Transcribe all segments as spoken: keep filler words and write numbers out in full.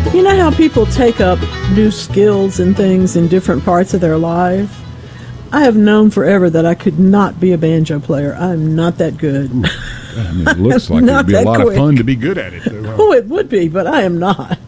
You know how people take up new skills and things in different parts of their life? I have known forever that I could not be a banjo player. I'm not that good. Ooh, I mean, it looks like it would be a lot quick. of fun to be good at it. Though. Oh, it would be, but I am not.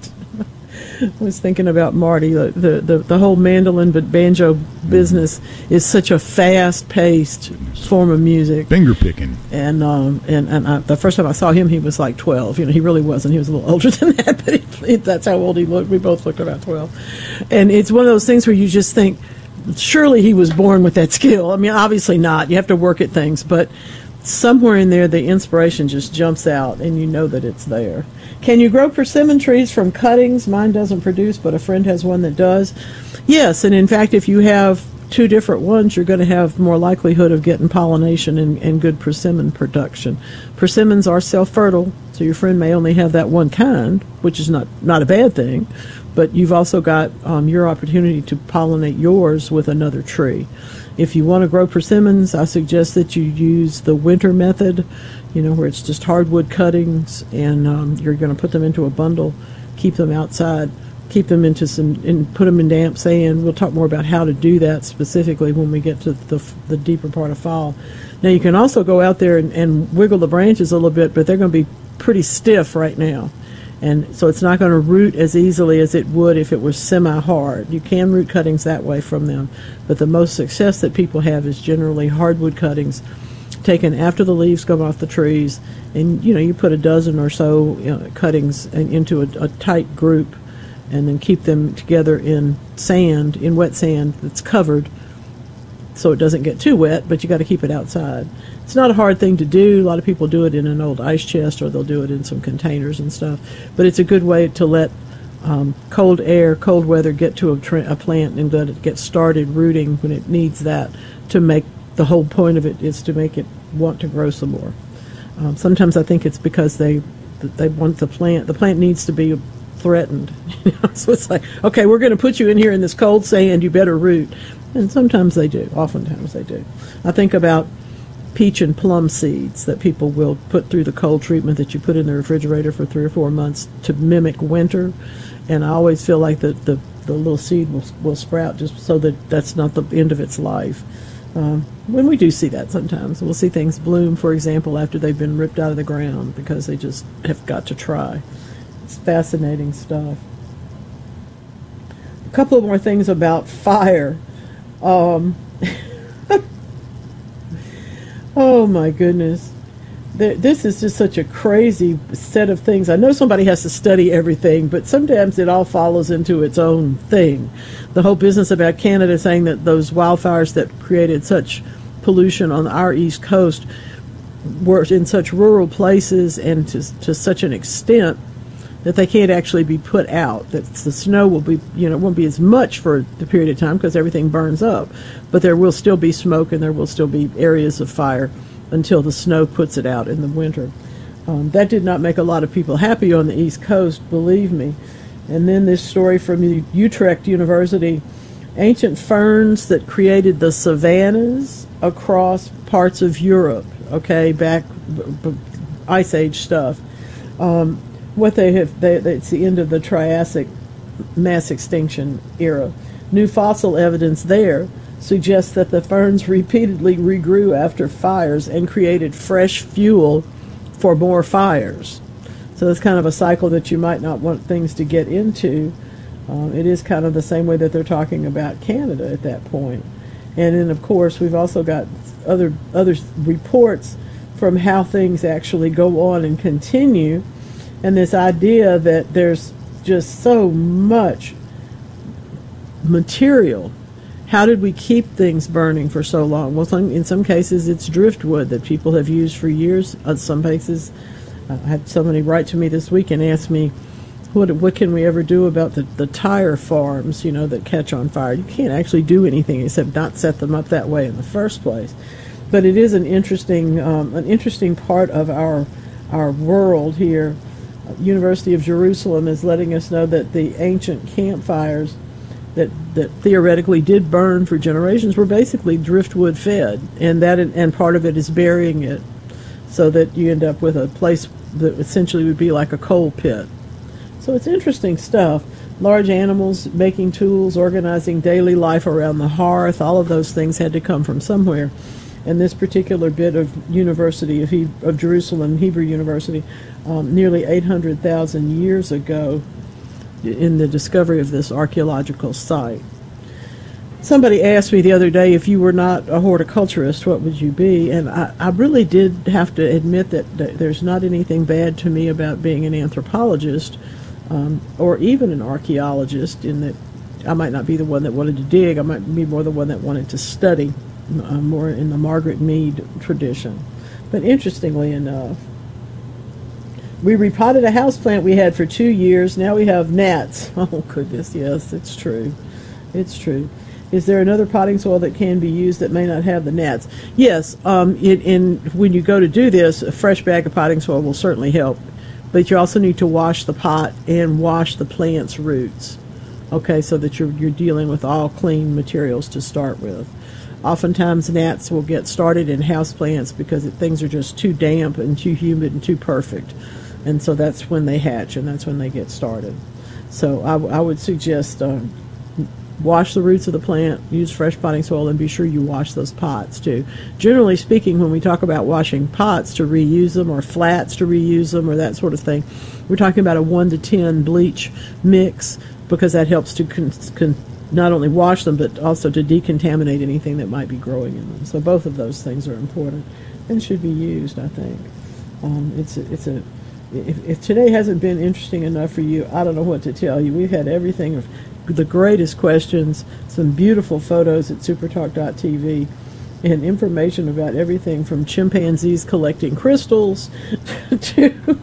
I was thinking about Marty. The, the, the, the whole mandolin but banjo business is such a fast-paced form of music. Finger picking. And um, and, and I, the first time I saw him, he was like twelve. You know, he really wasn't. He was a little older than that, but he, that's how old he looked. We both looked about twelve. And it's one of those things where you just think, surely he was born with that skill. I mean, obviously not. You have to work at things, but somewhere in there the inspiration just jumps out and you know that it's there. Can you grow persimmon trees from cuttings? Mine doesn't produce, but a friend has one that does. Yes, and in fact, if you have two different ones, you're going to have more likelihood of getting pollination and, and good persimmon production. Persimmons are self-fertile, so your friend may only have that one kind, which is not, not a bad thing, but you've also got um, your opportunity to pollinate yours with another tree. If you want to grow persimmons, I suggest that you use the winter method, you know, where it's just hardwood cuttings, and um, you're going to put them into a bundle, keep them outside, keep them into some, and put them in damp sand. We'll talk more about how to do that specifically when we get to the, the deeper part of fall. Now, you can also go out there and, and wiggle the branches a little bit, but they're going to be pretty stiff right now. And so it's not going to root as easily as it would if it was semi-hard. You can root cuttings that way from them, but the most success that people have is generally hardwood cuttings taken after the leaves come off the trees, and you know you put a dozen or so you know, cuttings into a, a tight group, and then keep them together in sand, in wet sand that's covered, so it doesn't get too wet, but you got to keep it outside. It's not a hard thing to do. A lot of people do it in an old ice chest, or they'll do it in some containers and stuff. But it's a good way to let um, cold air, cold weather get to a, tra- a plant and let it get started rooting when it needs that. To make the whole point of it is to make it want to grow some more. Um, sometimes I think it's because they they want the plant. The plant needs to be threatened. You know? So it's like, okay, we're going to put you in here in this cold sand. You better root. And sometimes they do. Oftentimes they do. I think about peach and plum seeds that people will put through the cold treatment that you put in the refrigerator for three or four months to mimic winter. And I always feel like the, the, the little seed will, will sprout just so that that's not the end of its life. Um, when we do see that sometimes, we'll see things bloom, for example, after they've been ripped out of the ground because they just have got to try. It's fascinating stuff. A couple of more things about fire. Um, oh my goodness. This is just such a crazy set of things. I know somebody has to study everything, but sometimes it all follows into its own thing. The whole business about Canada saying that those wildfires that created such pollution on our East Coast were in such rural places and to, to such an extent that they can't actually be put out, that the snow will be, you know, it won't be as much for the period of time because everything burns up, but there will still be smoke and there will still be areas of fire until the snow puts it out in the winter. Um, that did not make a lot of people happy on the East Coast, believe me. And then this story from Utrecht University, ancient ferns that created the savannas across parts of Europe, okay, back b- b- Ice Age stuff. Um, what they have, they, they, it's the end of the Triassic mass extinction era. New fossil evidence there suggests that the ferns repeatedly regrew after fires and created fresh fuel for more fires. So it's kind of a cycle that you might not want things to get into. Um, it is kind of the same way that they're talking about Canada at that point. And then, of course, we've also got other other reports from how things actually go on and continue, and this idea that there's just so much material. How did we keep things burning for so long? Well, some, in some cases, it's driftwood that people have used for years. In some cases, I had somebody write to me this week and ask me, what what can we ever do about the, the tire farms, you know, that catch on fire? You can't actually do anything except not set them up that way in the first place. But it is an interesting um, an interesting part of our our world here. University of Jerusalem is letting us know that the ancient campfires that that theoretically did burn for generations were basically driftwood fed, and that and part of it is burying it, so that you end up with a place that essentially would be like a coal pit. So it's interesting stuff. Large animals making tools, organizing daily life around the hearth, all of those things had to come from somewhere. And this particular bit of University of, he- of Jerusalem, Hebrew University, um, nearly eight hundred thousand years ago, in the discovery of this archaeological site. Somebody asked me the other day, if you were not a horticulturist, what would you be? And I, I really did have to admit that, that there's not anything bad to me about being an anthropologist um, or even an archaeologist, in that I might not be the one that wanted to dig. I might be more the one that wanted to study, uh, more in the Margaret Mead tradition. But interestingly enough, we repotted a houseplant we had for two years. Now we have gnats. Oh, goodness, yes, it's true. It's true. Is there another potting soil that can be used that may not have the gnats? Yes, um, in, in when you go to do this, a fresh bag of potting soil will certainly help. But you also need to wash the pot and wash the plant's roots, okay, so that you're, you're dealing with all clean materials to start with. Oftentimes gnats will get started in houseplants because it, things are just too damp and too humid and too perfect. And so that's when they hatch, and that's when they get started. So I, I would suggest uh, wash the roots of the plant, use fresh potting soil, and be sure you wash those pots too. Generally speaking, when we talk about washing pots to reuse them, or flats to reuse them, or that sort of thing, we're talking about a one to ten bleach mix, because that helps to con- con- not only wash them, but also to decontaminate anything that might be growing in them. So both of those things are important and should be used, I think. Um, it's a, it's a If, if today hasn't been interesting enough for you, I don't know what to tell you. We've had everything of the greatest questions, some beautiful photos at supertalk dot t v, and information about everything from chimpanzees collecting crystals to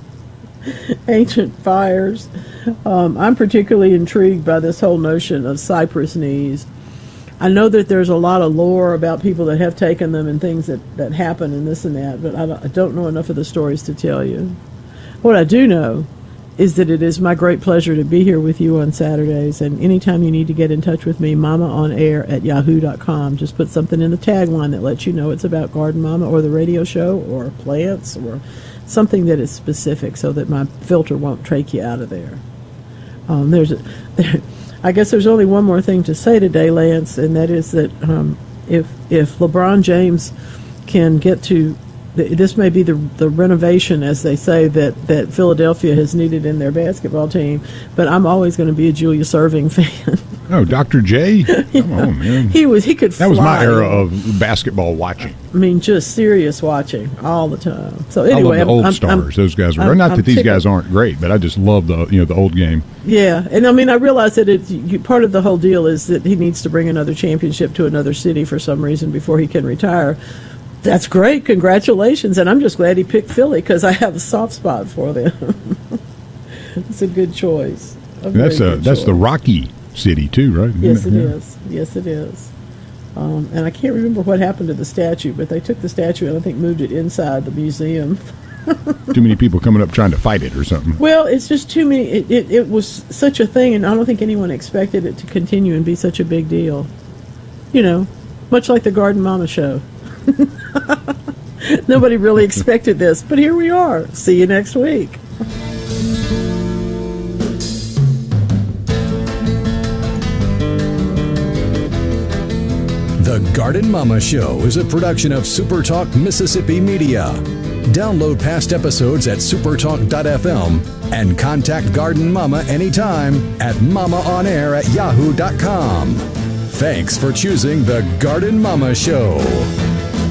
ancient fires. Um, I'm particularly intrigued by this whole notion of cypress knees. I know that there's a lot of lore about people that have taken them and things that, that happen and this and that, but I don't, I don't know enough of the stories to tell you. What I do know is that it is my great pleasure to be here with you on Saturdays, and anytime you need to get in touch with me, mama on air at yahoo dot com. Just put something in the tagline that lets you know it's about Garden Mama or the radio show or plants or something that is specific, so that my filter won't take you out of there. Um, there's a... There, I guess there's only one more thing to say today, Lance, and that is that um, if if LeBron James can get to, this may be the the renovation, as they say, that, that Philadelphia has needed in their basketball team, but I'm always going to be a Julius Erving fan. Oh, Doctor J? Come on, man. He was, he could fly. That was my era of basketball watching. I mean, just serious watching all the time. So anyway, I love the I'm, old I'm, stars. I'm, Those guys were. I'm, not I'm that these tickled. guys aren't great, but I just love the you know the old game. Yeah, and I mean, I realize that it, you, part of the whole deal is that he needs to bring another championship to another city for some reason before he can retire. That's great. Congratulations. And I'm just glad he picked Philly, because I have a soft spot for them. It's a good choice. A that's a good that's choice. the Rocky City too, right? Yes, it yeah. is. Yes, it is. Um, and I can't remember what happened to the statue, but they took the statue and I think moved it inside the museum. Too many people coming up trying to fight it or something. Well, it's just too many. It, it, it was such a thing, and I don't think anyone expected it to continue and be such a big deal. You know, much like the Garden Mama show. Nobody really expected this, but here we are. See you next week. The Garden Mama Show is a production of SuperTalk Mississippi Media. Download past episodes at supertalk dot f m and contact Garden Mama anytime at mamaonair at yahoo dot com. Thanks for choosing The Garden Mama Show.